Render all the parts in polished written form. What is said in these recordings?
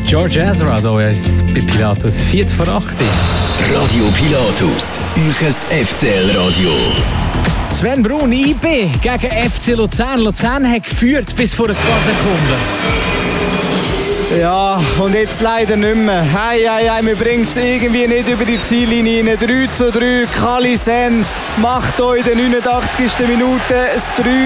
George Ezra hier bei Pilatus, 7:04. Radio Pilatus, euer FCL-Radio. Sven Brun, IB gegen FC Luzern. Luzern hat geführt bis vor ein paar Sekunden. Ja, und jetzt leider nicht mehr. Wir bringen es irgendwie nicht über die Ziellinie rein. 3:3, Kalisen macht hier in der 89. Minute das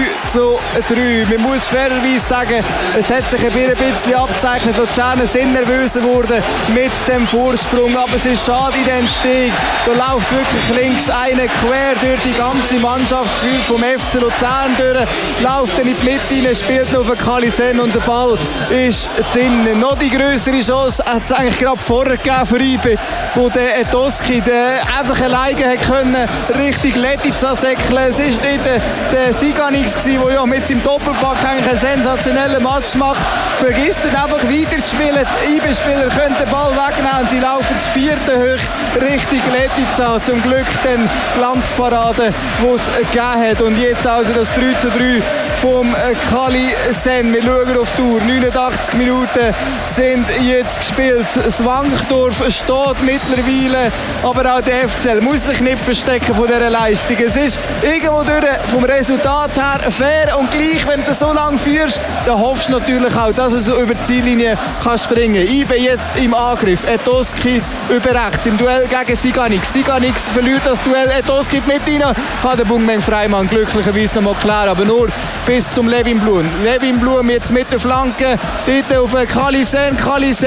3:3. Man muss fairerweise sagen, es hat sich ein bisschen abgezeichnet. Luzerner sind nervös geworden mit dem Vorsprung, aber es ist schade in den Steg. Da läuft wirklich links einer quer durch die ganze Mannschaft vom FC Luzern durch, läuft dann in die Mitte rein, spielt noch auf den Kalisen und der Ball ist drin. Noch die grössere Chance hat es eigentlich gerade vorher gegeben für IB, wo der Etoski einfach alleine hat können Richtung Letica säckeln. Es war nicht der Siganix, der ja mit seinem Doppelpack eigentlich einen sensationellen Match macht. Vergisst dann einfach weiterzuspielen. Die IB-Spieler können den Ball wegnehmen und sie laufen das 4. hoch Richtung Letica. Zum Glück den Glanzparade, die es gegeben hat. Und jetzt also das 3:3 vom Kalisen. Wir schauen auf die Uhr. 89 Minuten sind jetzt gespielt. Das Wankdorf steht mittlerweile, aber auch der FCL muss sich nicht verstecken von dieser Leistung. Es ist irgendwo durch vom Resultat her fair und gleich, wenn du so lange führst, dann hoffst du natürlich auch, dass du über die Ziellinie kannst springen. IB jetzt im Angriff. Etoski über rechts im Duell gegen Siganix. Siganix verliert das Duell. Etoski mit rein. Kann der Bungmeng Freimann glücklicherweise noch mal klären, aber nur bis zum Levin Blum. Levin Blum jetzt mit der Flanke. Dort auf Kalisen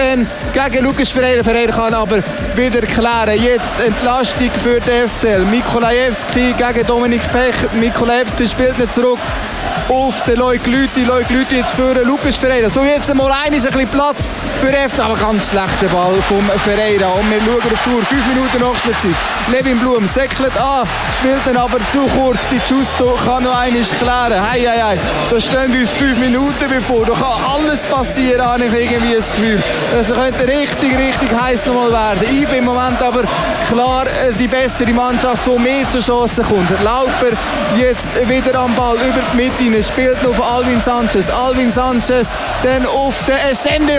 gegen Lukas Ferreira. Ferreira kann aber wieder klären. Jetzt Entlastung für den FCL. Mikolajewski gegen Dominik Pech. Mikolajewski spielt nicht zurück auf den Leuglüti. Leuglüti jetzt für Lukas Ferreira. So jetzt mal ein bisschen Platz für den FCL. Aber ganz schlechter Ball vom Ferreira. Und wir schauen auf die Uhr. 5 Minuten Nachspielzeit. Levin Blum säckelt an, spielt dann aber zu kurz. Die Giusto kann noch einmal klären. Da stehen uns 5 Minuten bevor. Da kann alles passieren, habe ich irgendwie das Gefühl. Es könnte richtig heiß nochmal werden. IB im Moment aber klar die bessere Mannschaft, die mehr zur Chance kommt. Lauper jetzt wieder am Ball über die Mitte, spielt noch auf Alvin Sanchez. Alvin Sanchez dann auf den Essende.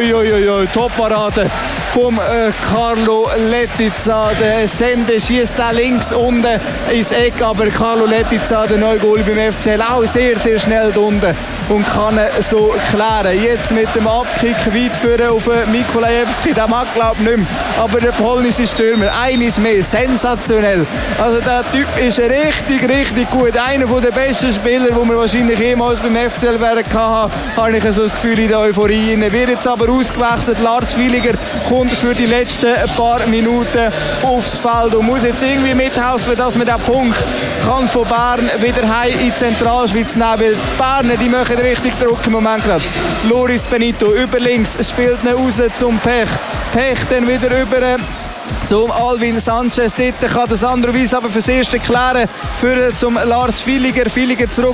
Top-Parade vom Carlo Letica. Der Essende schießt da links unten ins Eck, aber Carlo Letica, der neue Goal beim FCL, auch sehr schnell unten und kann so klären. Jetzt mit dem Abkick weit führen auf Mikolajewski, der mag glaube ich nicht mehr, aber der polnische Stürmer, eines mehr, sensationell. Also der Typ ist richtig gut, einer der besten Spieler, die wir wahrscheinlich jemals beim FCL werden hatten, habe ich so das Gefühl in der Euphorie. Er wird jetzt aber ausgewechselt. Lars Villiger kommt für die letzten paar Minuten aufs Feld und muss jetzt irgendwie mithelfen, dass man den Punkt kann von Bern wieder heim in die Zentralschweiz nehmen will. Die Berner, die machen richtig Druck im Moment gerade. Loris Benito über links spielt ihn raus zum Pech. Pech dann wieder über zum Alvin Sanchez. Dort kann das Sandro Weiss aber fürs Erste klären. Für zum Lars Villiger. Villiger zurück